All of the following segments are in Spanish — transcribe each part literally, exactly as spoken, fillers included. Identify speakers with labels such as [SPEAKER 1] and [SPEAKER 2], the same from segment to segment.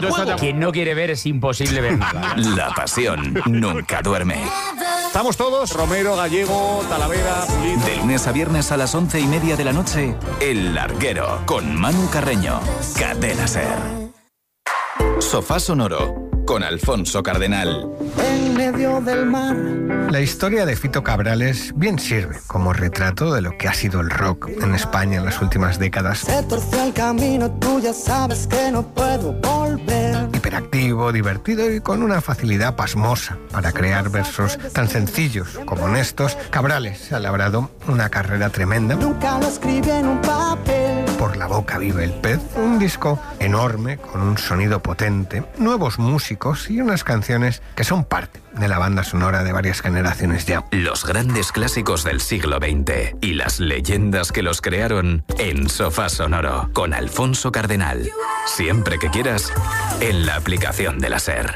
[SPEAKER 1] de juego.
[SPEAKER 2] Quien no quiere ver es imposible ver nada.
[SPEAKER 3] La pasión nunca duerme.
[SPEAKER 1] Estamos todos, Romero, Gallego, Talavera, Pulido.
[SPEAKER 3] De lunes a viernes a las once y media de la noche, El Larguero, con Manu Carreño. Cadena SER. Sofá Sonoro, con Alfonso Cardenal.
[SPEAKER 4] En medio del mar.
[SPEAKER 5] La historia de Fito Cabrales bien sirve como retrato de lo que ha sido el rock en España en las últimas décadas.
[SPEAKER 4] Se torció el camino, tú ya sabes que no puedo volver.
[SPEAKER 5] Hiperactivo, divertido y con una facilidad pasmosa para crear versos tan sencillos como honestos, Cabrales se ha labrado una carrera tremenda.
[SPEAKER 4] Nunca lo escribí en un papel.
[SPEAKER 5] Por la boca vive el pez, un disco enorme con un sonido potente, nuevos músicos y unas canciones que son parte de la banda sonora de varias generaciones ya.
[SPEAKER 3] Los grandes clásicos del siglo veinte y las leyendas que los crearon en Sofá Sonoro, con Alfonso Cardenal. Siempre que quieras, en la aplicación de la SER.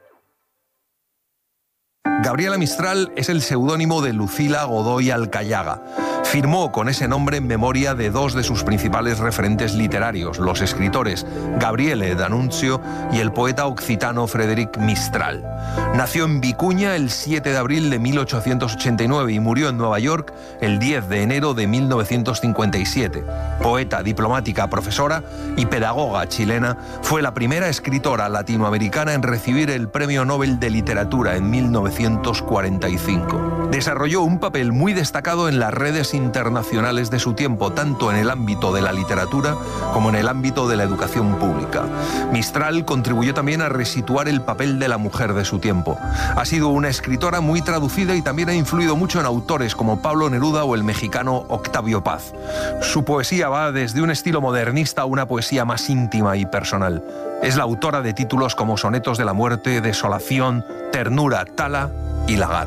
[SPEAKER 6] Gabriela Mistral es el seudónimo de Lucila Godoy Alcayaga. Firmó con ese nombre en memoria de dos de sus principales referentes literarios, los escritores Gabriele D'Annunzio y el poeta occitano Frederic Mistral. Nació en Vicuña el siete de abril de mil ochocientos ochenta y nueve y murió en Nueva York el diez de enero de mil novecientos cincuenta y siete. Poeta, diplomática, profesora y pedagoga chilena, fue la primera escritora latinoamericana en recibir el Premio Nobel de Literatura en mil novecientos cuarenta y cinco. Desarrolló un papel muy destacado en las redes internacionales de su tiempo, tanto en el ámbito de la literatura como en el ámbito de la educación pública. Mistral contribuyó también a resituar el papel de la mujer de su tiempo. Ha sido una escritora muy traducida y también ha influido mucho en autores como Pablo Neruda o el mexicano Octavio Paz. Su poesía va desde un estilo modernista a una poesía más íntima y personal. Es la autora de títulos como Sonetos de la Muerte, Desolación, Ternura, Tala y Lagar.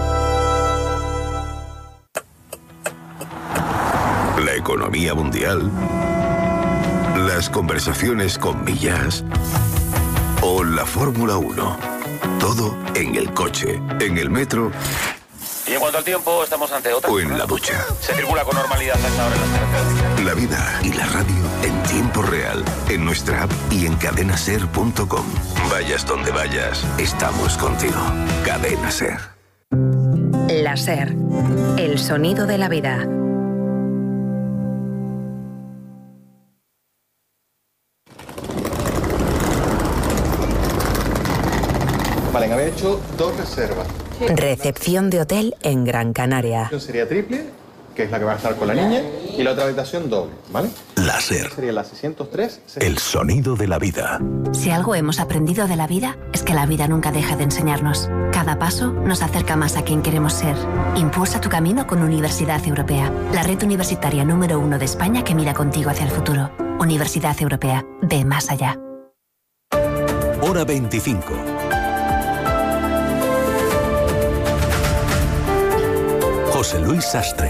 [SPEAKER 7] La economía mundial, las conversaciones con Millas o la Fórmula uno. Todo en el coche, en el metro.
[SPEAKER 8] Y en cuanto al tiempo, estamos ante otra.
[SPEAKER 7] O en la ducha.
[SPEAKER 8] Se circula con normalidad a esta hora en las carreteras.
[SPEAKER 7] La vida y la radio en tiempo real, en nuestra app y en cadena ser punto com. Vayas donde vayas, estamos contigo. Cadena SER.
[SPEAKER 9] La SER, el sonido de la vida.
[SPEAKER 10] Vale, había hecho dos reservas.
[SPEAKER 9] Recepción de hotel en Gran Canaria.
[SPEAKER 10] Sería triple, que es la que va a estar con la niña, y la otra habitación doble, ¿vale?
[SPEAKER 7] La SER.
[SPEAKER 10] Sería la seiscientos tres.
[SPEAKER 7] El sonido de la vida.
[SPEAKER 11] Si algo hemos aprendido de la vida, es que la vida nunca deja de enseñarnos. Cada paso nos acerca más a quien queremos ser. Impulsa tu camino con Universidad Europea, la red universitaria número uno de España que mira contigo hacia el futuro. Universidad Europea, ve más allá.
[SPEAKER 12] Hora veinticinco. José Luis Sastre.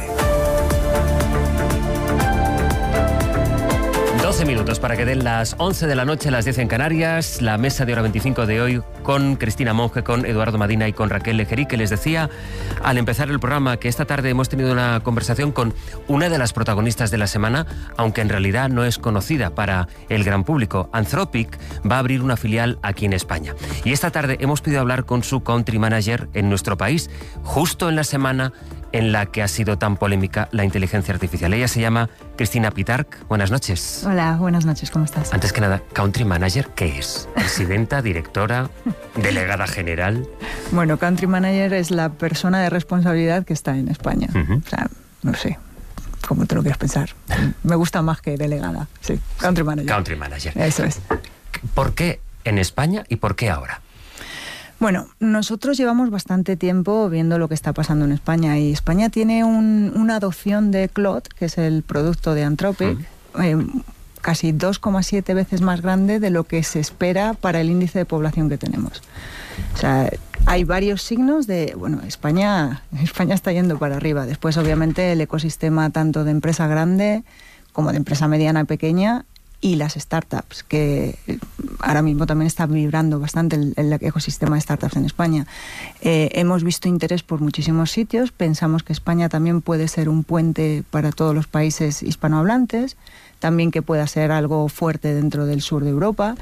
[SPEAKER 13] doce minutos para que den las once de la noche, las diez en Canarias. La mesa de Hora veinticinco de hoy con Cristina Monge, con Eduardo Madina y con Raquel Legerí, que les decía al empezar el programa que esta tarde hemos tenido una conversación con una de las protagonistas de la semana, aunque en realidad no es conocida para el gran público. Anthropic va a abrir una filial aquí en España. Y esta tarde hemos podido hablar con su country manager en nuestro país, justo en la semana en la que ha sido tan polémica la inteligencia artificial. Ella se llama Cristina Pitarch. Buenas noches.
[SPEAKER 14] Hola, buenas noches, ¿cómo estás?
[SPEAKER 13] Antes que nada, ¿country manager qué es? ¿Presidenta, directora, delegada general?
[SPEAKER 14] Bueno, country manager es la persona de responsabilidad que está en España. Uh-huh. O sea, no sé, ¿cómo te lo quieres pensar? Me gusta más que delegada, sí, country manager.
[SPEAKER 13] Country manager.
[SPEAKER 14] Eso es.
[SPEAKER 13] ¿Por qué en España y por qué ahora?
[SPEAKER 14] Bueno, nosotros llevamos bastante tiempo viendo lo que está pasando en España y España tiene un, una adopción de Claude, que es el producto de Anthropic, uh-huh. eh, casi dos coma siete veces más grande de lo que se espera para el índice de población que tenemos. O sea, hay varios signos de, bueno, España, España está yendo para arriba. Después, obviamente, el ecosistema tanto de empresa grande como de empresa mediana y pequeña, y las startups, que ahora mismo también está vibrando bastante el, el ecosistema de startups en España. Eh, hemos visto interés por muchísimos sitios, pensamos que España también puede ser un puente para todos los países hispanohablantes, también que pueda ser algo fuerte dentro del sur de Europa.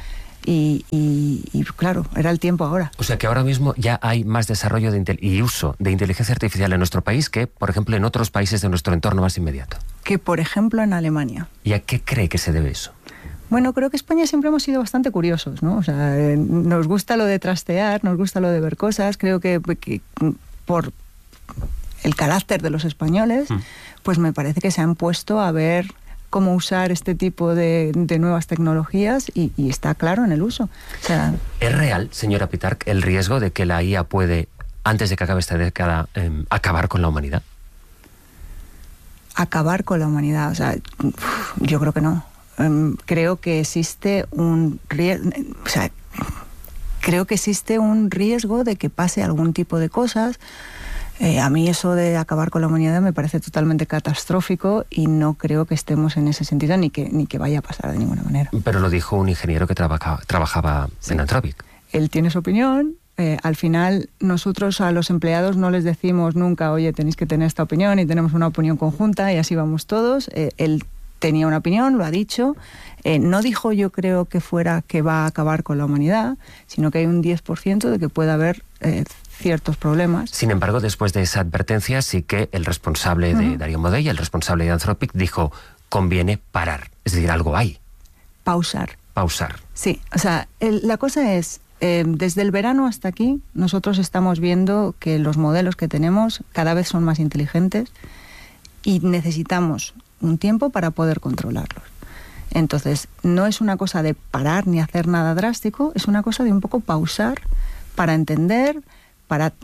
[SPEAKER 14] Y, y, y claro, era el tiempo ahora.
[SPEAKER 13] O sea que ahora mismo ya hay más desarrollo de intel- y uso de inteligencia artificial en nuestro país que, por ejemplo, en otros países de nuestro entorno más inmediato.
[SPEAKER 14] Que, por ejemplo, en Alemania.
[SPEAKER 13] ¿Y a qué cree que se debe eso?
[SPEAKER 14] Bueno, creo que España siempre hemos sido bastante curiosos, ¿no? O sea, eh, nos gusta lo de trastear, nos gusta lo de ver cosas. Creo que, que por el carácter de los españoles, mm. pues me parece que se han puesto a ver cómo usar este tipo de, de nuevas tecnologías y, y está claro en el uso. O sea,
[SPEAKER 13] ¿es real, señora Pitarch, el riesgo de que la I A puede, antes de que acabe esta década, eh, acabar con la humanidad?
[SPEAKER 14] Acabar con la humanidad, o sea, yo creo que no. Um, creo que existe un riesgo, o sea, creo que existe un riesgo de que pase algún tipo de cosas. Eh, a mí eso de acabar con la humanidad me parece totalmente catastrófico y no creo que estemos en ese sentido ni que, ni que vaya a pasar de ninguna manera.
[SPEAKER 13] Pero lo dijo un ingeniero que trabaja, trabajaba sí. en Anthropic.
[SPEAKER 14] Él tiene su opinión. Eh, al final nosotros a los empleados no les decimos nunca, oye, tenéis que tener esta opinión y tenemos una opinión conjunta y así vamos todos. Eh, él tenía una opinión, lo ha dicho. Eh, no dijo yo creo que fuera que va a acabar con la humanidad, sino que hay un diez por ciento de que puede haber eh, ciertos problemas.
[SPEAKER 13] Sin embargo, después de esa advertencia, sí que el responsable de uh-huh. Darío Modei, el responsable de Anthropic, dijo, conviene parar. Es decir, algo hay.
[SPEAKER 14] Pausar.
[SPEAKER 13] Pausar.
[SPEAKER 14] Sí, o sea, el, la cosa es, eh, desde el verano hasta aquí, nosotros estamos viendo que los modelos que tenemos cada vez son más inteligentes y necesitamos un tiempo para poder controlarlos. Entonces, no es una cosa de parar ni hacer nada drástico, es una cosa de un poco pausar para entender, para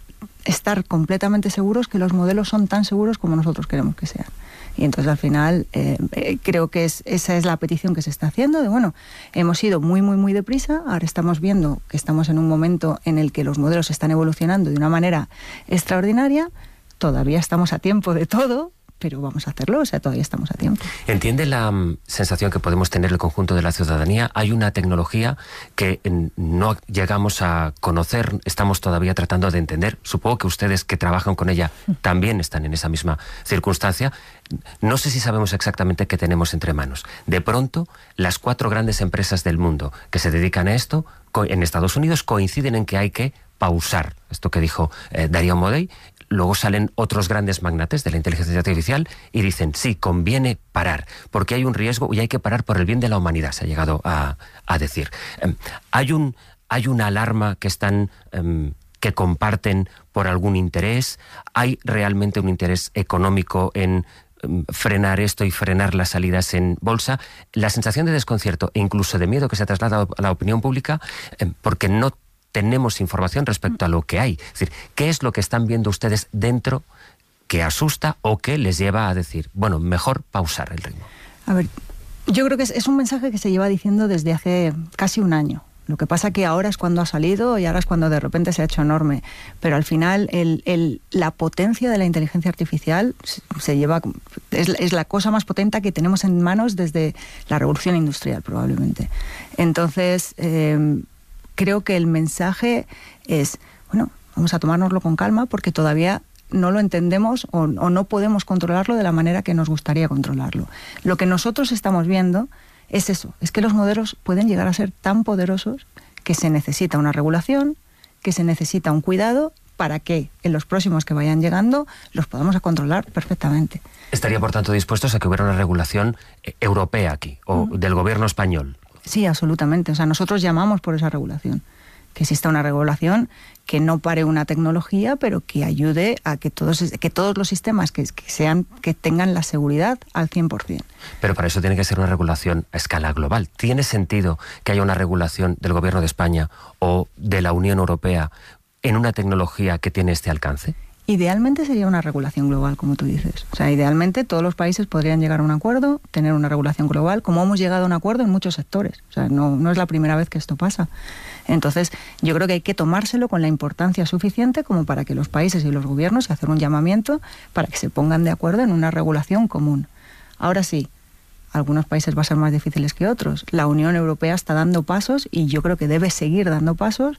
[SPEAKER 14] estar completamente seguros que los modelos son tan seguros como nosotros queremos que sean. Y entonces al final eh, eh, creo que es, esa es la petición que se está haciendo, de bueno, hemos ido muy muy muy deprisa, ahora estamos viendo que estamos en un momento en el que los modelos están evolucionando de una manera extraordinaria, todavía estamos a tiempo de todo, pero vamos a hacerlo, o sea, todavía estamos a tiempo.
[SPEAKER 13] ¿Entiende la um, sensación que podemos tener el conjunto de la ciudadanía? Hay una tecnología que eh, no llegamos a conocer, estamos todavía tratando de entender. Supongo que ustedes que trabajan con ella también están en esa misma circunstancia. No sé si sabemos exactamente qué tenemos entre manos. De pronto, las cuatro grandes empresas del mundo que se dedican a esto, en Estados Unidos, coinciden en que hay que pausar, esto que dijo eh, Darío Modei. Luego salen otros grandes magnates de la inteligencia artificial y dicen, sí, conviene parar, porque hay un riesgo y hay que parar por el bien de la humanidad, se ha llegado a, a decir. Eh, hay, un, hay una alarma que están... Eh, que comparten por algún interés. ¿Hay realmente un interés económico en eh, frenar esto y frenar las salidas en bolsa? La sensación de desconcierto e incluso de miedo que se traslada a la opinión pública, eh, porque no tenemos información respecto a lo que hay. Es decir, ¿qué es lo que están viendo ustedes dentro que asusta o que les lleva a decir, bueno, mejor pausar el ritmo?
[SPEAKER 14] A ver, yo creo que es, es un mensaje que se lleva diciendo desde hace casi un año. Lo que pasa que ahora es cuando ha salido y ahora es cuando de repente se ha hecho enorme. Pero al final el, el, la potencia de la inteligencia artificial se, se lleva... Es, es la cosa más potente que tenemos en manos desde la revolución industrial, probablemente. Entonces... Eh, creo que el mensaje es, bueno, vamos a tomárnoslo con calma porque todavía no lo entendemos o, o no podemos controlarlo de la manera que nos gustaría controlarlo. Lo que nosotros estamos viendo es eso, es que los modelos pueden llegar a ser tan poderosos que se necesita una regulación, que se necesita un cuidado para que en los próximos que vayan llegando los podamos controlar perfectamente.
[SPEAKER 13] ¿Estaría, por tanto, dispuestos a que hubiera una regulación europea aquí o uh-huh. del gobierno español?
[SPEAKER 14] Sí, absolutamente. O sea, nosotros llamamos por esa regulación. Que exista una regulación que no pare una tecnología, pero que ayude a que todos, que todos los sistemas que, que, sean, que tengan la seguridad al cien por ciento.
[SPEAKER 13] Pero para eso tiene que ser una regulación a escala global. ¿Tiene sentido que haya una regulación del Gobierno de España o de la Unión Europea en una tecnología que tiene este alcance?
[SPEAKER 14] Idealmente sería una regulación global, como tú dices. O sea, idealmente todos los países podrían llegar a un acuerdo, tener una regulación global, como hemos llegado a un acuerdo en muchos sectores. O sea, no, no es la primera vez que esto pasa. Entonces, yo creo que hay que tomárselo con la importancia suficiente como para que los países y los gobiernos se hagan un llamamiento para que se pongan de acuerdo en una regulación común. Ahora sí, algunos países van a ser más difíciles que otros. La Unión Europea está dando pasos y yo creo que debe seguir dando pasos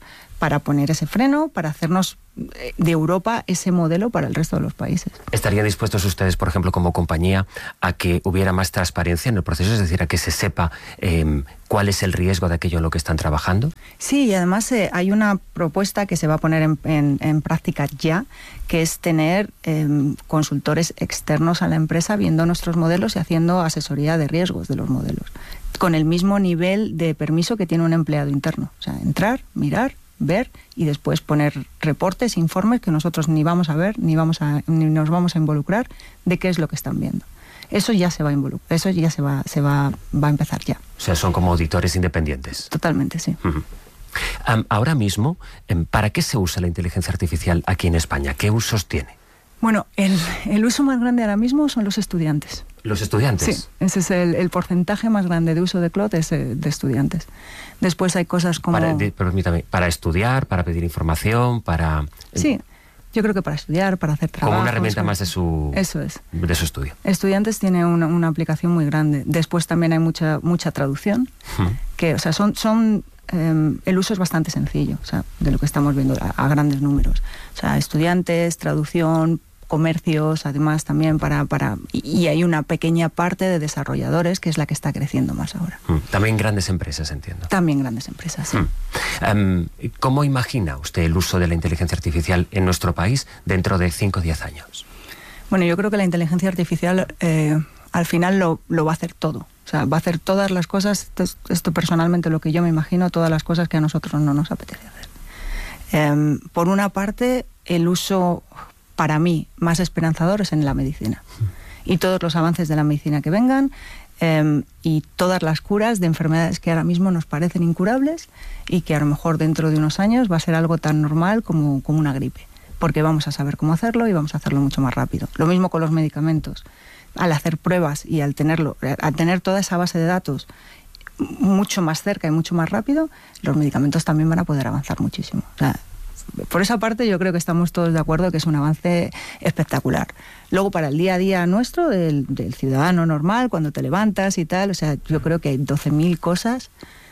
[SPEAKER 14] para poner ese freno, para hacernos de Europa ese modelo para el resto de los países.
[SPEAKER 13] ¿Estarían dispuestos ustedes, por ejemplo, como compañía, a que hubiera más transparencia en el proceso? Es decir, a que se sepa eh, cuál es el riesgo de aquello en lo que están trabajando.
[SPEAKER 14] Sí, y además eh, hay una propuesta que se va a poner en, en, en práctica ya, que es tener eh, consultores externos a la empresa viendo nuestros modelos y haciendo asesoría de riesgos de los modelos, con el mismo nivel de permiso que tiene un empleado interno. O sea, entrar, mirar, ver y después poner reportes, informes que nosotros ni vamos a ver, ni vamos a, ni nos vamos a involucrar de qué es lo que están viendo. Eso ya se va a involucrar, eso ya se va, se va, va a empezar ya.
[SPEAKER 13] O sea, son como auditores independientes.
[SPEAKER 14] Totalmente, sí.
[SPEAKER 13] Uh-huh. Um, ahora mismo, ¿para qué se usa la inteligencia artificial aquí en España? ¿Qué usos tiene?
[SPEAKER 14] Bueno, el, el uso más grande ahora mismo son los estudiantes.
[SPEAKER 13] ¿Los estudiantes?
[SPEAKER 14] Sí, ese es el, el porcentaje más grande de uso de Claude, es de estudiantes. Después hay cosas como...
[SPEAKER 13] Para, de, permítame, para estudiar, para pedir información, para...
[SPEAKER 14] Sí, yo creo que para estudiar, para hacer trabajo.
[SPEAKER 13] Como una herramienta más de su...
[SPEAKER 14] Eso es.
[SPEAKER 13] De su estudio.
[SPEAKER 14] Estudiantes tiene una, una aplicación muy grande. Después también hay mucha mucha traducción, hmm. que, o sea, son... son eh, el uso es bastante sencillo, o sea, de lo que estamos viendo a, a grandes números. O sea, estudiantes, traducción, comercios, además también para, para... Y hay una pequeña parte de desarrolladores que es la que está creciendo más ahora.
[SPEAKER 13] Mm, también grandes empresas, entiendo.
[SPEAKER 14] También grandes empresas, sí.
[SPEAKER 13] Mm. Um, ¿Cómo imagina usted el uso de la inteligencia artificial en nuestro país dentro de cinco o diez años?
[SPEAKER 14] Bueno, yo creo que la inteligencia artificial eh, al final lo, lo va a hacer todo. O sea, va a hacer todas las cosas, esto, esto personalmente lo que yo me imagino, todas las cosas que a nosotros no nos apetece hacer. Eh, por una parte, el uso... para mí, más esperanzadores en la medicina. Y todos los avances de la medicina que vengan eh, y todas las curas de enfermedades que ahora mismo nos parecen incurables y que a lo mejor dentro de unos años va a ser algo tan normal como, como una gripe. Porque vamos a saber cómo hacerlo y vamos a hacerlo mucho más rápido. Lo mismo con los medicamentos. Al hacer pruebas y al tenerlo, al tener toda esa base de datos mucho más cerca y mucho más rápido, los medicamentos también van a poder avanzar muchísimo. O sea, por esa parte yo creo que estamos todos de acuerdo que es un avance espectacular. Luego para el día a día nuestro, del, del ciudadano normal, cuando te levantas y tal, o sea, yo creo que hay doce mil cosas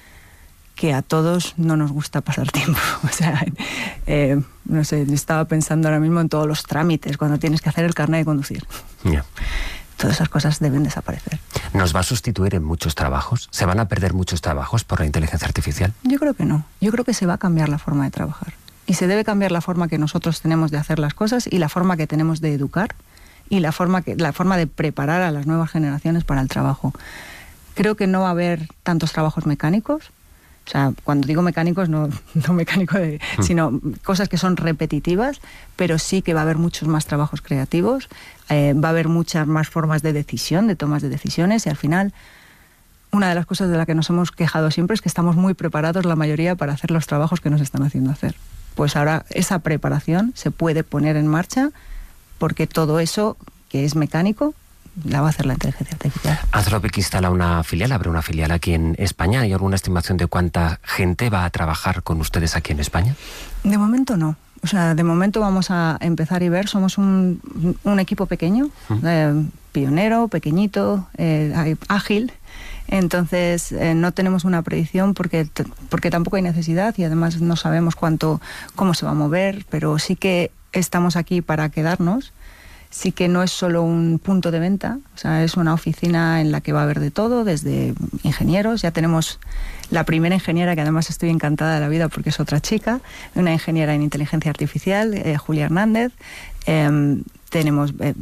[SPEAKER 14] que a todos no nos gusta pasar tiempo. O sea, eh, no sé, estaba pensando ahora mismo en todos los trámites, cuando tienes que hacer el carnet de conducir.
[SPEAKER 13] Yeah.
[SPEAKER 14] Todas esas cosas deben desaparecer.
[SPEAKER 13] ¿Nos va a sustituir en muchos trabajos? ¿Se van a perder muchos trabajos por la inteligencia artificial?
[SPEAKER 14] Yo creo que no. Yo creo que se va a cambiar la forma de trabajar. Y se debe cambiar la forma que nosotros tenemos de hacer las cosas y la forma que tenemos de educar y la forma, que, la forma de preparar a las nuevas generaciones para el trabajo. Creo que no va a haber tantos trabajos mecánicos. O sea, cuando digo mecánicos, no, no mecánico, de, mm. sino cosas que son repetitivas, pero sí que va a haber muchos más trabajos creativos, eh, va a haber muchas más formas de decisión, de tomas de decisiones, y al final, una de las cosas de las que nos hemos quejado siempre es que estamos muy preparados la mayoría para hacer los trabajos que nos están haciendo hacer. Pues ahora esa preparación se puede poner en marcha porque todo eso que es mecánico la va a hacer la inteligencia artificial.
[SPEAKER 13] Anthropic instala una filial, abre una filial aquí en España. ¿Hay alguna estimación de cuánta gente va a trabajar con ustedes aquí en España?
[SPEAKER 14] De momento no. O sea, de momento vamos a empezar y ver. Somos un, un equipo pequeño, uh-huh. eh, pionero, pequeñito, eh, ágil. Entonces eh, no tenemos una predicción porque, porque tampoco hay necesidad y además no sabemos cuánto, cómo se va a mover, pero sí que estamos aquí para quedarnos. Sí que no es solo un punto de venta, o sea, es una oficina en la que va a haber de todo, desde ingenieros. Ya tenemos la primera ingeniera, que además estoy encantada de la vida porque es otra chica, una ingeniera en inteligencia artificial, eh, Julia Hernández. Eh, tenemos... Eh,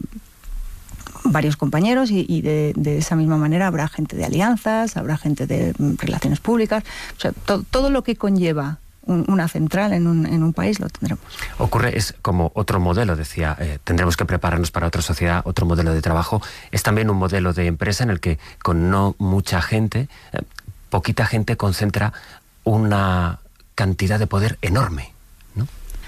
[SPEAKER 14] varios compañeros y, y de, de esa misma manera habrá gente de alianzas, habrá gente de relaciones públicas, o sea, to, todo lo que conlleva un, una central en un, en un país lo tendremos.
[SPEAKER 13] Ocurre, es como otro modelo, decía, eh, tendremos que prepararnos para otra sociedad, otro modelo de trabajo, es también un modelo de empresa en el que con no mucha gente, eh, poquita gente concentra una cantidad de poder enorme, ¿no?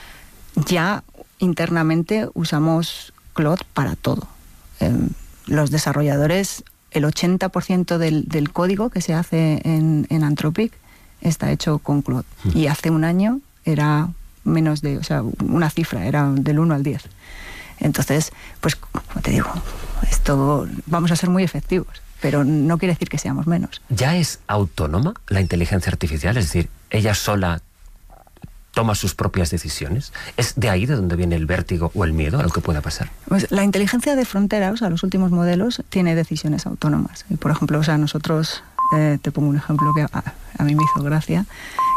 [SPEAKER 14] Ya internamente usamos Claude para todo. Eh, los desarrolladores, el ochenta por ciento del, del código que se hace en, en Anthropic está hecho con Claude. Mm. Y hace un año era menos de, o sea, una cifra, era del uno al diez. Entonces, pues, como te digo, esto vamos a ser muy efectivos, pero no quiere decir que seamos menos.
[SPEAKER 13] ¿Ya es autónoma la inteligencia artificial? Es decir, ella sola toma sus propias decisiones. ¿Es de ahí de donde viene el vértigo o el miedo a lo que pueda pasar?
[SPEAKER 14] Pues la inteligencia de frontera, o sea, los últimos modelos, tiene decisiones autónomas. Y, por ejemplo, o sea, nosotros, eh, te pongo un ejemplo que a, a mí me hizo gracia.